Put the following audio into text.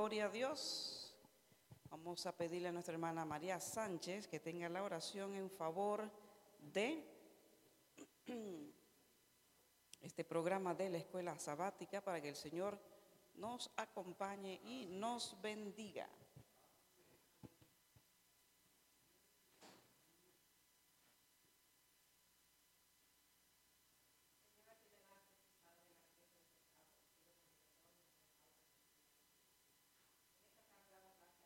Gloria a Dios. Vamos a pedirle a nuestra hermana María Sánchez que tenga la oración en favor de este programa de la escuela sabática para que el Señor nos acompañe y nos bendiga.